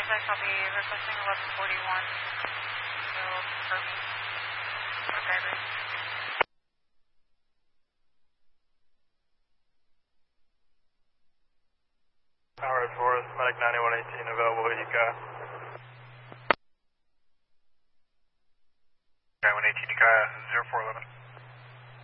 I copy. Requesting 1141. So, confirming. For driver. Howard Forest, Medic 9118 available, you got. 9118, you got 0411.